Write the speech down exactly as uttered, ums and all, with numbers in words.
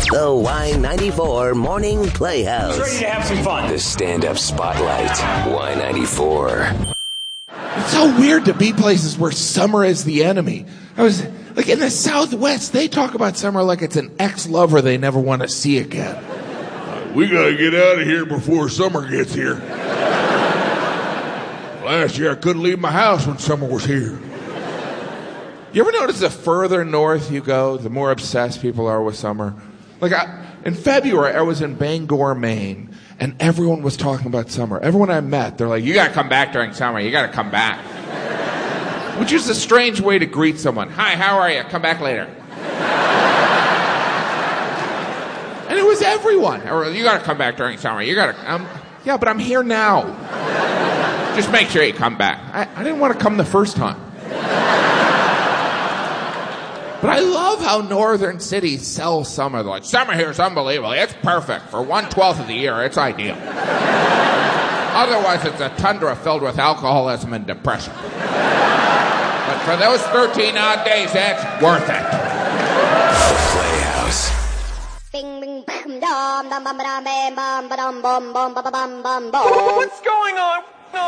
The Y ninety-four Morning Playhouse. Ready to have some fun. The stand-up spotlight. Y ninety-four. It's so weird to be places where summer is the enemy. I was like in the Southwest, they talk about summer like it's an ex-lover they never want to see again. Uh, we gotta get out of here before summer gets here. Last year I couldn't leave my house when summer was here. You ever notice the further north you go, the more obsessed people are with summer? Like I, in February, I was in Bangor, Maine, and everyone was talking about summer. Everyone I met, they're like, you gotta come back during summer, you gotta come back. Which is a strange way to greet someone. Hi, how are you? Come back later. And it was everyone. Or, you gotta come back during summer, you gotta, um, yeah, but I'm here now. Just make sure you come back. I, I didn't want to come the first time. But I love how northern cities sell summer. They're like, summer here is unbelievable. It's perfect. For one-twelfth of the year, it's ideal. Otherwise, it's a tundra filled with alcoholism and depression. But for those thirteen odd days, it's worth it. Playhouse. What's going on?